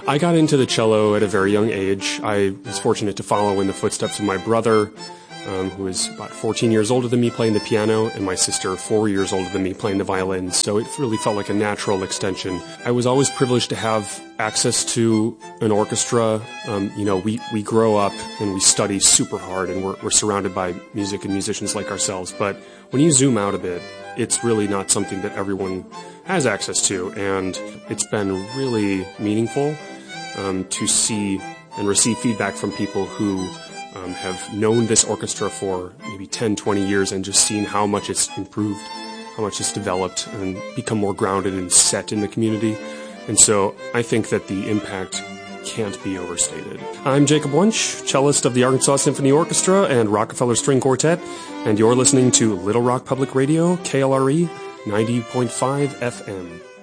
I got into the cello at a very young age. I was fortunate to follow in the footsteps of my brother, who is about 14 years older than me, playing the piano, and my sister, 4 years older than me, playing the violin. So it really felt like a natural extension. I was always privileged to have access to an orchestra. We grow up and we study super hard, and we're surrounded by music and musicians like ourselves. But when you zoom out a bit, it's really not something that everyone has access to, and it's been really meaningful to see and receive feedback from people who have known this orchestra for maybe 10, 20 years and just seen how much it's improved, how much it's developed and become more grounded and set in the community. And so I think that the impact can't be overstated. I'm Jacob Wunsch, cellist of the Arkansas Symphony Orchestra and Rockefeller String Quartet, and you're listening to Little Rock Public Radio, KLRE 90.5 FM.